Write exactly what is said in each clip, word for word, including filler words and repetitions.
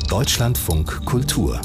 Deutschlandfunk Kultur.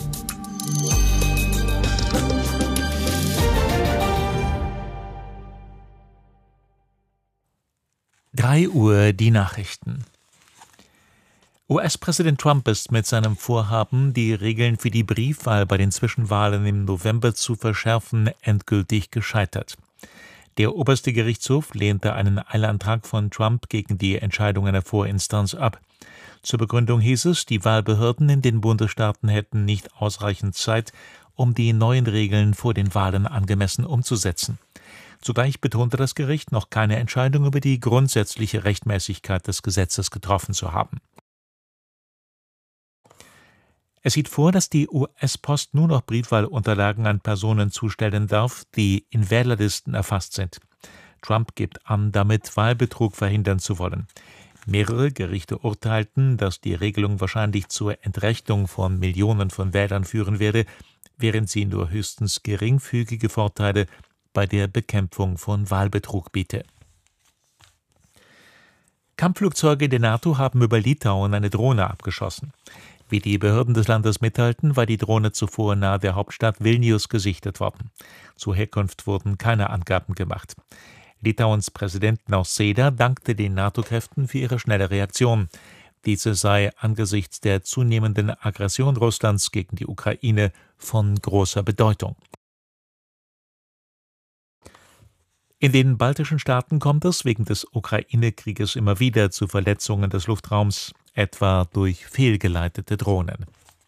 drei Uhr die Nachrichten. U S-Präsident Trump ist mit seinem Vorhaben, die Regeln für die Briefwahl bei den Zwischenwahlen im November zu verschärfen, endgültig gescheitert. Der oberste Gerichtshof lehnte einen Eilantrag von Trump gegen die Entscheidung einer Vorinstanz ab. Zur Begründung hieß es, die Wahlbehörden in den Bundesstaaten hätten nicht ausreichend Zeit, um die neuen Regeln vor den Wahlen angemessen umzusetzen. Zugleich betonte das Gericht, noch keine Entscheidung über die grundsätzliche Rechtmäßigkeit des Gesetzes getroffen zu haben. Es sieht vor, dass die U S-Post nur noch Briefwahlunterlagen an Personen zustellen darf, die in Wählerlisten erfasst sind. Trump gibt an, damit Wahlbetrug verhindern zu wollen. Mehrere Gerichte urteilten, dass die Regelung wahrscheinlich zur Entrechtung von Millionen von Wählern führen werde, während sie nur höchstens geringfügige Vorteile bei der Bekämpfung von Wahlbetrug biete. Kampfflugzeuge der NATO haben über Litauen eine Drohne abgeschossen. Wie die Behörden des Landes mitteilten, war die Drohne zuvor nahe der Hauptstadt Vilnius gesichtet worden. Zur Herkunft wurden keine Angaben gemacht. Litauens Präsident Nausėda dankte den NATO-Kräften für ihre schnelle Reaktion. Diese sei angesichts der zunehmenden Aggression Russlands gegen die Ukraine von großer Bedeutung. In den baltischen Staaten kommt es wegen des Ukraine-Krieges immer wieder zu Verletzungen des Luftraums, etwa durch fehlgeleitete Drohnen.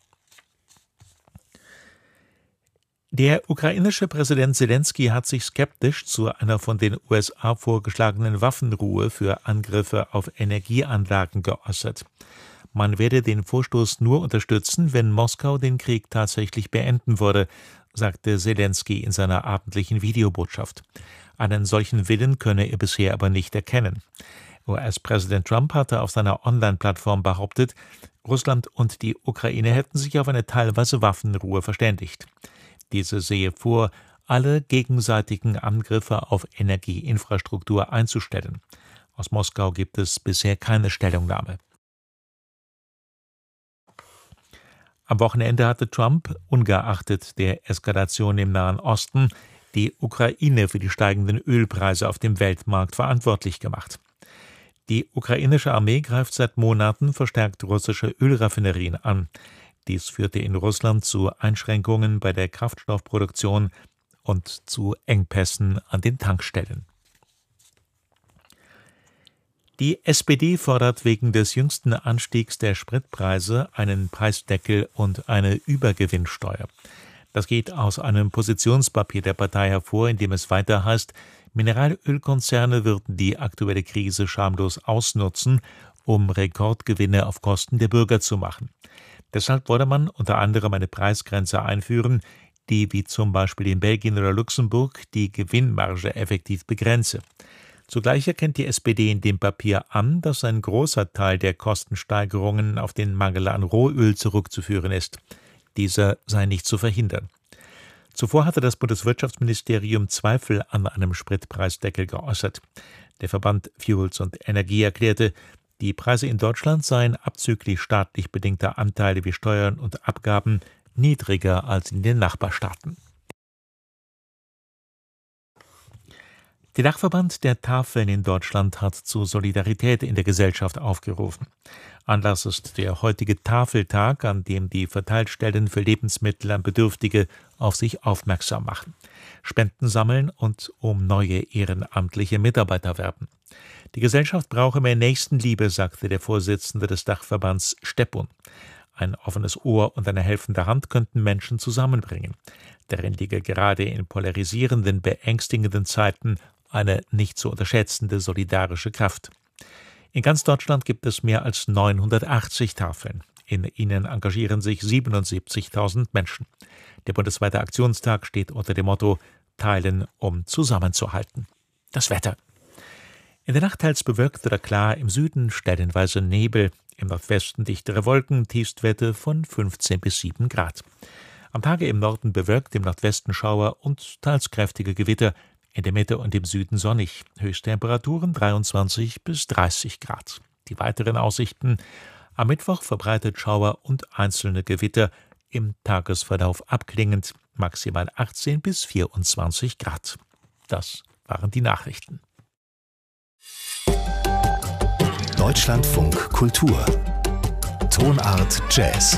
Der ukrainische Präsident Selenskyj hat sich skeptisch zu einer von den U S A vorgeschlagenen Waffenruhe für Angriffe auf Energieanlagen geäußert. Man werde den Vorstoß nur unterstützen, wenn Moskau den Krieg tatsächlich beenden würde, sagte Selenskyj in seiner abendlichen Videobotschaft. Einen solchen Willen könne er bisher aber nicht erkennen. U S-Präsident Trump hatte auf seiner Online-Plattform behauptet, Russland und die Ukraine hätten sich auf eine teilweise Waffenruhe verständigt. Diese sehe vor, alle gegenseitigen Angriffe auf Energieinfrastruktur einzustellen. Aus Moskau gibt es bisher keine Stellungnahme. Am Wochenende hatte Trump, ungeachtet der Eskalation im Nahen Osten, die Ukraine für die steigenden Ölpreise auf dem Weltmarkt verantwortlich gemacht. Die ukrainische Armee greift seit Monaten verstärkt russische Ölraffinerien an. Dies führte in Russland zu Einschränkungen bei der Kraftstoffproduktion und zu Engpässen an den Tankstellen. Die S P D fordert wegen des jüngsten Anstiegs der Spritpreise einen Preisdeckel und eine Übergewinnsteuer. Das geht aus einem Positionspapier der Partei hervor, in dem es weiter heißt, Mineralölkonzerne würden die aktuelle Krise schamlos ausnutzen, um Rekordgewinne auf Kosten der Bürger zu machen. Deshalb wolle man unter anderem eine Preisgrenze einführen, die wie zum Beispiel in Belgien oder Luxemburg die Gewinnmarge effektiv begrenze. Zugleich erkennt die S P D in dem Papier an, dass ein großer Teil der Kostensteigerungen auf den Mangel an Rohöl zurückzuführen ist. Dieser sei nicht zu verhindern. Zuvor hatte das Bundeswirtschaftsministerium Zweifel an einem Spritpreisdeckel geäußert. Der Verband Fuels und Energie erklärte, die Preise in Deutschland seien abzüglich staatlich bedingter Anteile wie Steuern und Abgaben niedriger als in den Nachbarstaaten. Der Dachverband der Tafeln in Deutschland hat zu Solidarität in der Gesellschaft aufgerufen. Anlass ist der heutige Tafeltag, an dem die Verteilstellen für Lebensmittel an Bedürftige auf sich aufmerksam machen, Spenden sammeln und um neue ehrenamtliche Mitarbeiter werben. Die Gesellschaft brauche mehr Nächstenliebe, sagte der Vorsitzende des Dachverbands Steppun. Ein offenes Ohr und eine helfende Hand könnten Menschen zusammenbringen. Darin liege gerade in polarisierenden, beängstigenden Zeiten eine nicht zu unterschätzende solidarische Kraft. In ganz Deutschland gibt es mehr als neunhundertachtzig Tafeln. In ihnen engagieren sich siebenundsiebzigtausend Menschen. Der bundesweite Aktionstag steht unter dem Motto Teilen, um zusammenzuhalten. Das Wetter. In der Nacht teils bewölkt oder klar, im Süden stellenweise Nebel, im Nordwesten dichtere Wolken, Tiefstwerte von fünfzehn bis sieben Grad. Am Tage im Norden bewölkt, im Nordwesten Schauer und teils kräftige Gewitter, in der Mitte und im Süden sonnig, Höchsttemperaturen dreiundzwanzig bis dreißig Grad. Die weiteren Aussichten: Am Mittwoch verbreitet Schauer und einzelne Gewitter, im Tagesverlauf abklingend, maximal achtzehn bis vierundzwanzig Grad. Das waren die Nachrichten. Deutschlandfunk Kultur. Tonart Jazz.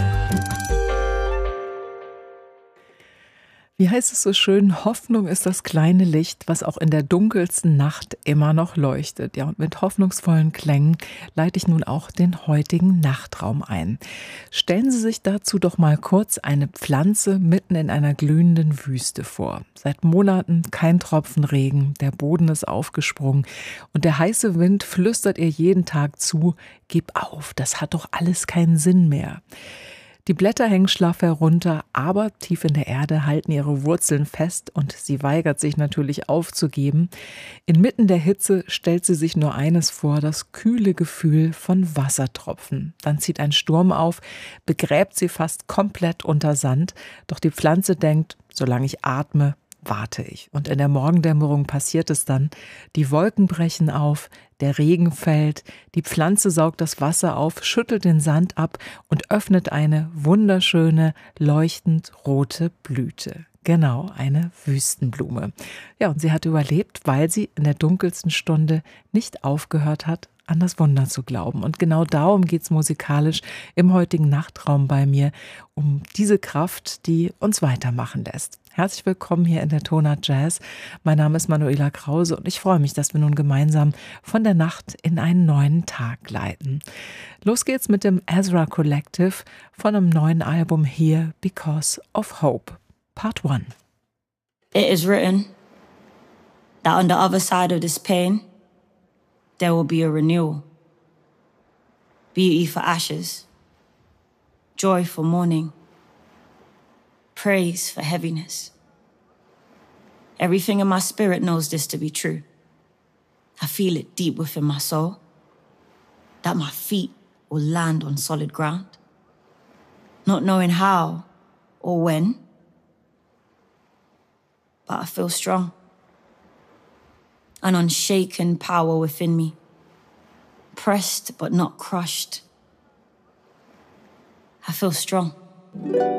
Wie heißt es so schön, Hoffnung ist das kleine Licht, was auch in der dunkelsten Nacht immer noch leuchtet. Ja, und mit hoffnungsvollen Klängen leite ich nun auch den heutigen Nachtraum ein. Stellen Sie sich dazu doch mal kurz eine Pflanze mitten in einer glühenden Wüste vor. Seit Monaten kein Tropfen Regen, der Boden ist aufgesprungen und der heiße Wind flüstert ihr jeden Tag zu, gib auf, das hat doch alles keinen Sinn mehr. Die Blätter hängen schlaff herunter, aber tief in der Erde halten ihre Wurzeln fest und sie weigert sich natürlich aufzugeben. Inmitten der Hitze stellt sie sich nur eines vor, das kühle Gefühl von Wassertropfen. Dann zieht ein Sturm auf, begräbt sie fast komplett unter Sand, doch die Pflanze denkt, solange ich atme, warte ich. Und in der Morgendämmerung passiert es dann. Die Wolken brechen auf, der Regen fällt, die Pflanze saugt das Wasser auf, schüttelt den Sand ab und öffnet eine wunderschöne, leuchtend rote Blüte. Genau, eine Wüstenblume. Ja, und sie hat überlebt, weil sie in der dunkelsten Stunde nicht aufgehört hat, an das Wunder zu glauben. Und genau darum geht's musikalisch im heutigen Nachtraum bei mir, um diese Kraft, die uns weitermachen lässt. Herzlich willkommen hier in der Tonart Jazz. Mein Name ist Manuela Krause und ich freue mich, dass wir nun gemeinsam von der Nacht in einen neuen Tag gleiten. Los geht's mit dem Ezra Collective von einem neuen Album Here Because of Hope. Part one. It is written that on the other side of this pain, there will be a renewal. Beauty for ashes, joy for mourning, praise for heaviness. Everything in my spirit knows this to be true. I feel it deep within my soul, that my feet will land on solid ground, not knowing how or when, but I feel strong. An unshaken power within me, pressed but not crushed. I feel strong.